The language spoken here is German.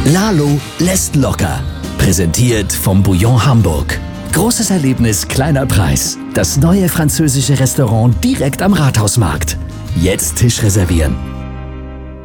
Lalo lässt locker. Präsentiert vom Bouillon Hamburg. Großes Erlebnis, kleiner Preis. Das neue französische Restaurant direkt am Rathausmarkt. Jetzt Tisch reservieren.